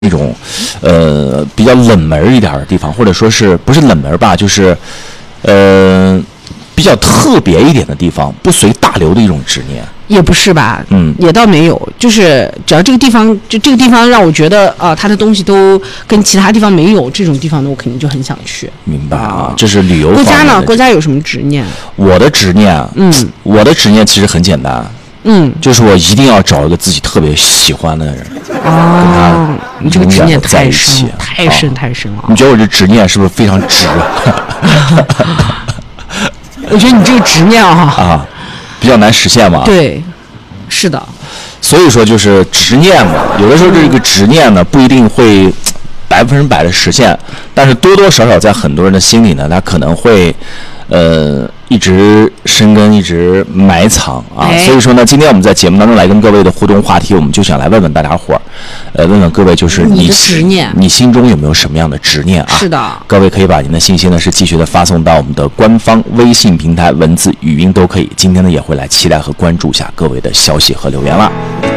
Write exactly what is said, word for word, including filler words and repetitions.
那种，呃，比较冷门一点的地方，或者说是不是冷门吧，就是，呃，比较特别一点的地方，不随大流的一种执念。 也不是吧， 嗯， 也倒没有，就是只要这个地方，就这个地方让我觉得啊、呃，它的东西都跟其他地方没有这种地方呢，我肯定就很想去。 明白啊，这是旅游。 国家呢？国家有什么执念？ 我的执念， 嗯， 我的执念其实很简单。 嗯， 就是我一定要找一个自己特别喜欢的人， 哦，你这个执念太深了，太深、 啊、 太深了。 你觉得我这执念是不是非常直？ 我觉得你这个执念啊， 啊，比较难实现嘛。 对，是的。 所以说就是执念嘛，有的时候这个执念呢不一定会百分之百的实现，但是多多少少在很多人的心里呢，他可能会。呃，一直深根，一直埋藏啊， 哎、 所以说呢，今天我们在节目当中来跟各位的互动话题，我们就想来问问大家伙儿，呃，问问各位，就是你你的执念， 你心中有没有什么样的执念啊？ 是的， 各位可以把您的信息呢是继续的发送到我们的官方微信平台，文字、语音都可以。今天呢也会来期待和关注一下各位的消息和留言了。